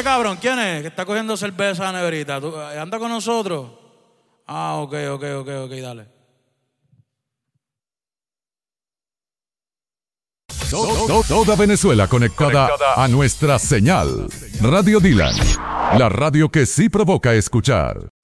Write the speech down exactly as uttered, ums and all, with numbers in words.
cabrón? ¿Quién es? Que está cogiendo cerveza a la neverita. ¿Tú, ¿Anda con nosotros? Ah, ok, ok, ok, ok, dale. To- to- Toda Venezuela conectada, conectada a nuestra señal. Radio Dylan, la radio que sí provoca escuchar.